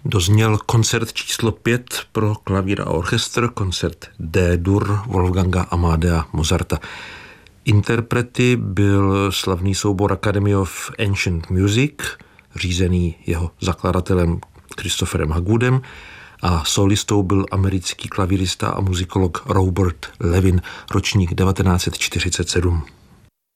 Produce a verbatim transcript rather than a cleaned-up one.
Dozněl koncert číslo pět pro klavír a orchestr, koncert D-dur Wolfganga Amadea Mozarta. Interprety byl slavný soubor Academy of Ancient Music, řízený jeho zakladatelem Christopherem Hagoodem, a solistou byl americký klavírista a muzikolog Robert Levin, ročník devatenáct set čtyřicet sedm.